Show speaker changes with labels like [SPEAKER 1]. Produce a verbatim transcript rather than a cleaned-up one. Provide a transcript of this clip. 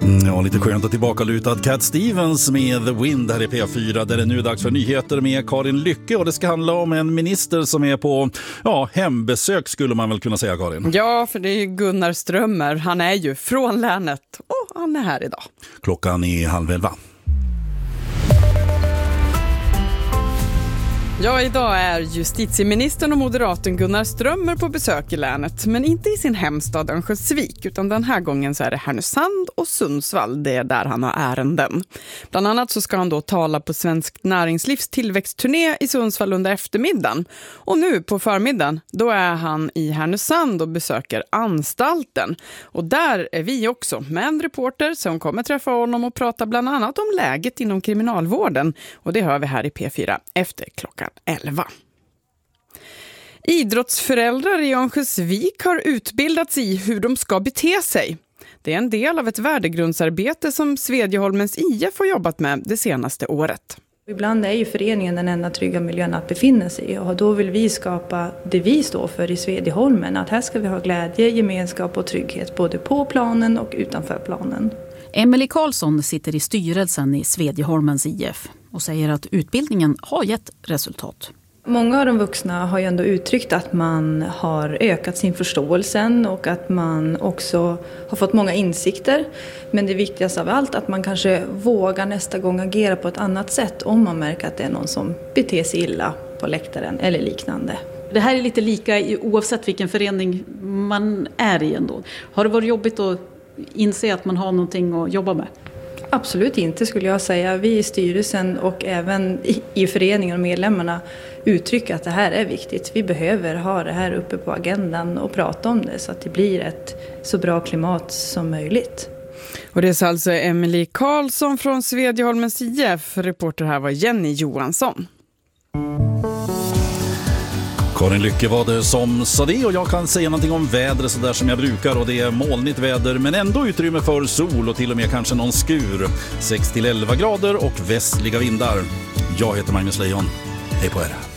[SPEAKER 1] Ja, lite skönt att tillbakalutad Cat Stevens med The Wind här i P fyra, där det nu är dags för nyheter med Karin Lycke, och det ska handla om en minister som är på ja, hembesök skulle man väl kunna säga, Karin.
[SPEAKER 2] Ja, för det är ju Gunnar Strömmer. Han är ju från länet och han är här idag.
[SPEAKER 1] Klockan är halv elva.
[SPEAKER 2] Ja, idag är justitieministern och moderaten Gunnar Strömmer på besök i länet, men inte i sin hemstad Örnsköldsvik, utan den här gången så är det Härnösand och Sundsvall, det är där han har ärenden. Bland annat så ska han då tala på Svenskt Näringslivs tillväxtturné i Sundsvall under eftermiddagen. Och nu på förmiddagen, då är han i Härnösand och besöker anstalten. Och där är vi också med en reporter som kommer träffa honom och prata bland annat om läget inom kriminalvården. Och det hör vi här i P fyra efter klockan elva. Idrottsföräldrar i Örnsköldsvik har utbildats i hur de ska bete sig. Det är en del av ett värdegrundsarbete som Svedjeholmens I F har jobbat med det senaste året.
[SPEAKER 3] Ibland är ju föreningen den enda trygga miljön att befinna sig i, och då vill vi skapa det vi står för i Svedjeholmen. Att här ska vi ha glädje, gemenskap och trygghet både på planen och utanför planen.
[SPEAKER 4] Emelie Karlsson sitter i styrelsen i Svedjeholmens I F och säger att utbildningen har gett resultat.
[SPEAKER 3] Många av de vuxna har ju ändå uttryckt att man har ökat sin förståelse och att man också har fått många insikter. Men det viktigaste av allt att man kanske vågar nästa gång agera på ett annat sätt om man märker att det är någon som beter sig illa på läktaren eller liknande.
[SPEAKER 5] Det här är lite lika oavsett vilken förening man är i ändå. Har det varit jobbigt att inse att man har någonting att jobba med?
[SPEAKER 3] Absolut inte, skulle jag säga. Vi i styrelsen och även i föreningen och medlemmarna uttrycker att det här är viktigt. Vi behöver ha det här uppe på agendan och prata om det så att det blir ett så bra klimat som möjligt.
[SPEAKER 2] Och det är alltså Emelie Karlsson från Svedjeholmens I F. Reporter här var Jenny Johansson.
[SPEAKER 1] Karin Lycke var det som sa det, och jag kan säga någonting om vädret så där som jag brukar, och det är molnigt väder men ändå utrymme för sol och till och med kanske någon skur. sex till elva grader och västliga vindar. Jag heter Magnus Lejon. Hej på er.